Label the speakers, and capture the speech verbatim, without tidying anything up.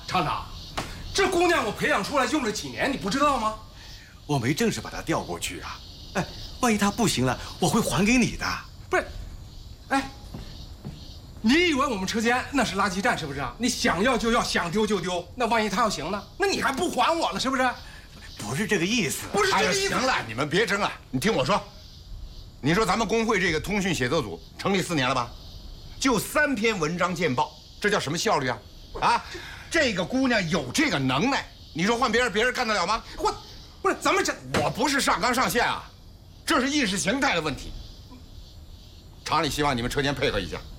Speaker 1: 厂长，这姑娘我培养出来用了几年，你不知道吗？
Speaker 2: 我没正式把她调过去啊。哎，万一她不行了，我会还给你的。
Speaker 1: 不是，哎，你以为我们车间那是垃圾站是不是？你想要就要，想丢就丢。那万一她要行呢？那你还不还我了是不是？
Speaker 2: 不是这个意思，
Speaker 1: 不是这个意思。
Speaker 3: 行了，你们别争了。你听我说，你说咱们工会这个通讯写作组成立四年了吧？就三篇文章见报，这叫什么效率啊？啊，这个姑娘有这个能耐，你说换别人，别人干得了吗？
Speaker 1: 我，不是，咱们这
Speaker 3: 我不是上纲上线啊，这是意识形态的问题。厂里希望你们车间配合一下。